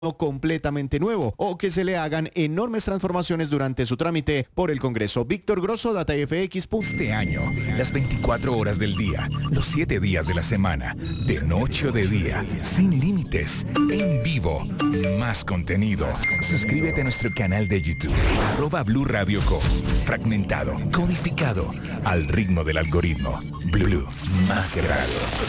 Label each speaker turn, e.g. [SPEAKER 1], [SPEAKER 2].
[SPEAKER 1] completamente nuevo o que se le hagan enormes transformaciones durante su trámite por el Congreso. Víctor Grosso, DataFX.
[SPEAKER 2] Este año, las 24 horas del día, los 7 días de la semana, de noche o de día, sin límites, en vivo, más contenido. Suscríbete a nuestro canal de YouTube, @Blue Radio Co. Fragmentado, codificado, al ritmo del algoritmo. Blue, más que radio.